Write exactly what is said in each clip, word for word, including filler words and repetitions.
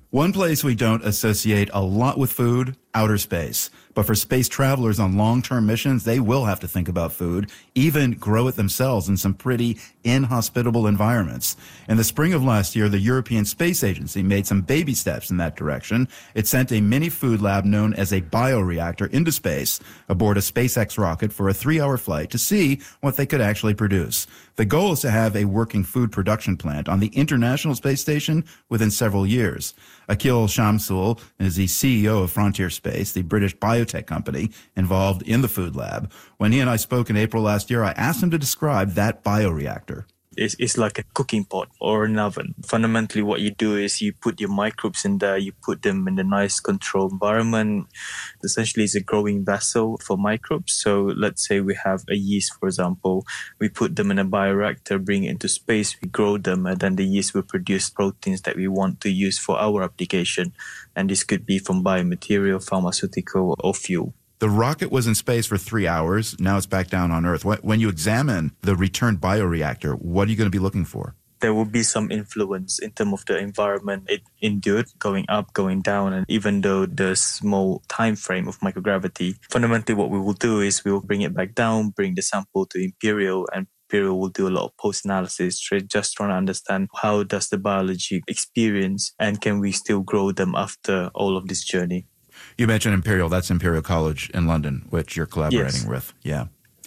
One place we don't associate a lot with food, outer space. But for space travelers on long-term missions, they will have to think about food, even grow it themselves in some pretty inhospitable environments. In the spring of last year, the European Space Agency made some baby steps in that direction. It sent a mini food lab known as a bioreactor into space aboard a SpaceX rocket for a three-hour flight to see what they could actually produce. The goal is to have a working food production plant on the International Space Station within several years. Akhil Shamsul is the C E O of Frontier Space, the British biotech company involved in the food lab. When he and I spoke in April last year, I asked him to describe that bioreactor. It's, it's like a cooking pot or an oven. Fundamentally, what you do is you put your microbes in there, you put them in a nice controlled environment. Essentially, it's a growing vessel for microbes. So let's say we have a yeast, for example. We put them in a bioreactor, bring it into space, we grow them, and then the yeast will produce proteins that we want to use for our application. And this could be from biomaterial, pharmaceutical, or fuel. The rocket was in space for three hours. Now it's back down on Earth. When you examine the returned bioreactor, what are you going to be looking for? There will be some influence in terms of the environment it endured, going up, going down. And even though the small time frame of microgravity, fundamentally what we will do is we will bring it back down, bring the sample to Imperial, and Imperial will do a lot of post-analysis, just trying to understand how does the biology experience and can we still grow them after all of this journey. You mentioned Imperial. That's Imperial College in London, which you're collaborating yes. with. Yeah.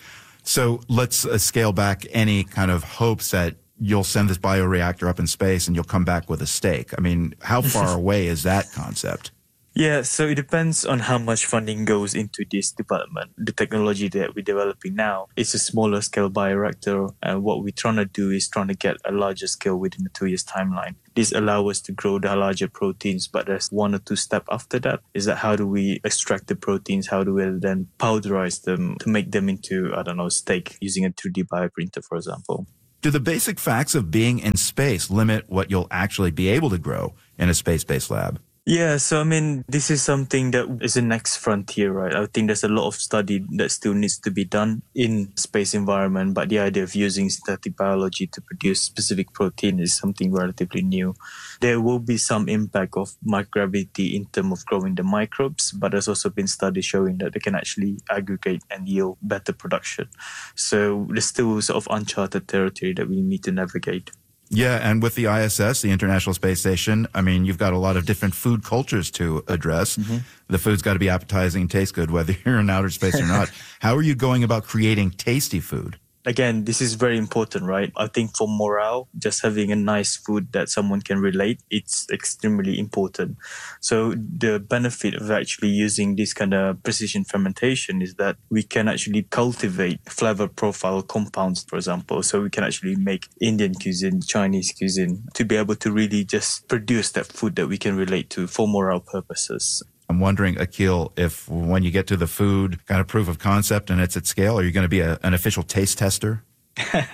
So let's uh, scale back any kind of hopes that you'll send this bioreactor up in space and you'll come back with a steak. I mean, how far away is that concept? Yeah, so it depends on how much funding goes into this development. The technology that we're developing now is a smaller scale bioreactor, and what we're trying to do is trying to get a larger scale within a two years timeline. This allows us to grow the larger proteins, but there's one or two steps after that. Is that how do we extract the proteins? How do we then powderize them to make them into, I don't know, steak using a three D bioprinter, for example? Do the basic facts of being in space limit what you'll actually be able to grow in a space-based lab? Yeah, so I mean, this is something that is the next frontier, right? I think there's a lot of study that still needs to be done in space environment, but the idea of using synthetic biology to produce specific protein is something relatively new. There will be some impact of microgravity in terms of growing the microbes, but there's also been studies showing that they can actually aggregate and yield better production. So there's still sort of uncharted territory that we need to navigate. Yeah, and with the I S S, the International Space Station, I mean, you've got a lot of different food cultures to address. Mm-hmm. The food's got to be appetizing and taste good, whether you're in outer space or not. How are you going about creating tasty food? Again, this is very important, right? I think for morale, just having a nice food that someone can relate, it's extremely important. So the benefit of actually using this kind of precision fermentation is that we can actually cultivate flavor profile compounds, for example. So we can actually make Indian cuisine, Chinese cuisine to be able to really just produce that food that we can relate to for morale purposes. I'm wondering, Akhil, if when you get to the food kind of proof of concept and it's at scale, are you going to be a, an official taste tester? uh,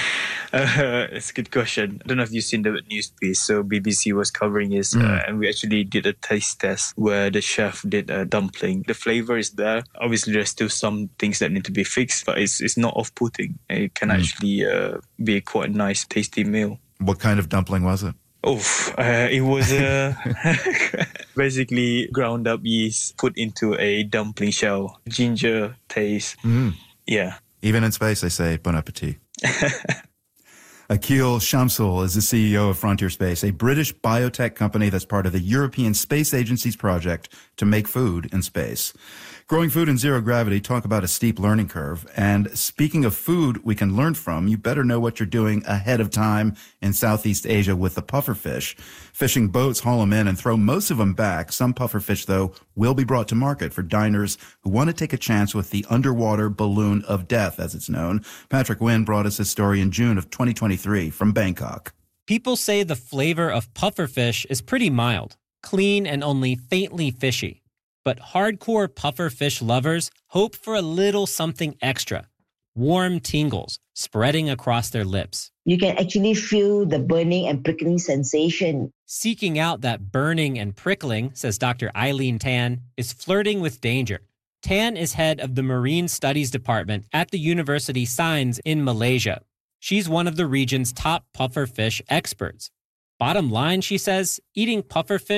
it's a good question. I don't know if you've seen the news piece. So B B C was covering this, mm. uh, and we actually did a taste test where the chef did a dumpling. The flavor is there. Obviously, there's still some things that need to be fixed, but it's it's not off-putting. It can mm. actually uh, be quite a nice, tasty meal. What kind of dumpling was it? Oh, uh, it was uh, basically ground up yeast put into a dumpling shell. Ginger taste. Mm. Yeah. Even in space, they say bon appetit. Akhil Shamsul is the C E O of Frontier Space, a British biotech company that's part of the European Space Agency's project to make food in space. Growing food in zero gravity, talk about a steep learning curve. And speaking of food we can learn from, you better know what you're doing ahead of time in Southeast Asia with the pufferfish. Fishing boats haul them in and throw most of them back. Some pufferfish, though, will be brought to market for diners who want to take a chance with the underwater balloon of death, as it's known. Patrick Wynn brought us this story in June of twenty twenty-three from Bangkok. People say the flavor of pufferfish is pretty mild, clean and only faintly fishy. But hardcore pufferfish lovers hope for a little something extra. Warm tingles spreading across their lips. You can actually feel the burning and prickling sensation. Seeking out that burning and prickling, says Doctor Eileen Tan, is flirting with danger. Tan is head of the Marine Studies Department at the University Science in Malaysia. She's one of the region's top pufferfish experts. Bottom line, she says, eating pufferfish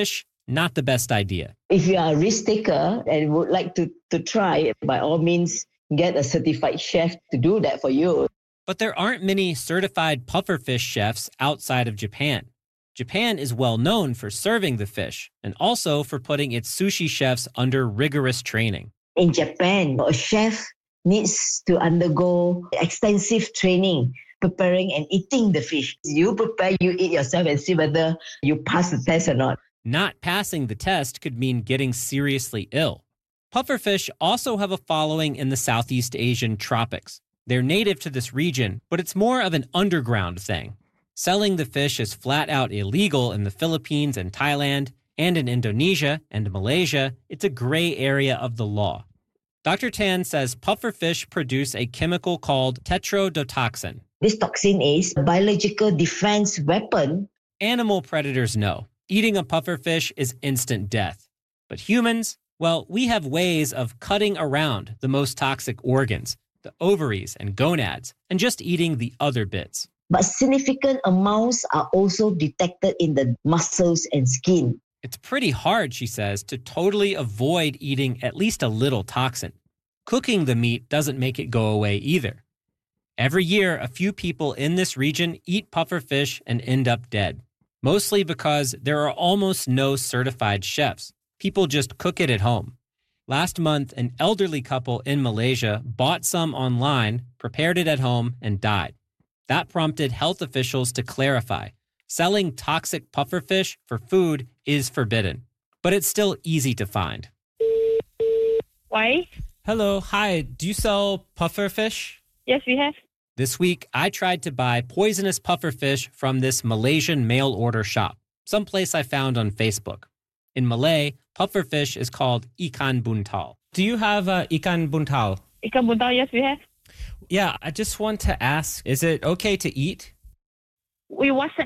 not the best idea. If you are a risk taker and would like to, to try, by all means, get a certified chef to do that for you. But there aren't many certified pufferfish chefs outside of Japan. Japan is well known for serving the fish and also for putting its sushi chefs under rigorous training. In Japan, a chef needs to undergo extensive training preparing and eating the fish. You prepare, you eat yourself and see whether you pass the test or not. Not passing the test could mean getting seriously ill. Pufferfish also have a following in the Southeast Asian tropics. They're native to this region, but it's more of an underground thing. Selling the fish is flat out illegal in the Philippines and Thailand, and in Indonesia and Malaysia, it's a gray area of the law. Doctor Tan says pufferfish produce a chemical called tetrodotoxin. This toxin is a biological defense weapon. Animal predators know eating a pufferfish is instant death. But humans, well, we have ways of cutting around the most toxic organs, the ovaries and gonads, and just eating the other bits. But significant amounts are also detected in the muscles and skin. It's pretty hard, she says, to totally avoid eating at least a little toxin. Cooking the meat doesn't make it go away either. Every year, a few people in this region eat pufferfish and end up dead, mostly because there are almost no certified chefs. People just cook it at home. Last month, an elderly couple in Malaysia bought some online, prepared it at home, and died. That prompted health officials to clarify. Selling toxic pufferfish for food is forbidden, but it's still easy to find. Why? Hello, hi. Do you sell pufferfish? Yes, we have. This week, I tried to buy poisonous pufferfish from this Malaysian mail order shop, someplace I found on Facebook. In Malay, pufferfish is called ikan buntal. Do you have uh, ikan buntal? Ikan buntal, yes, we have. Yeah, I just want to ask, is it okay to eat? We WhatsApp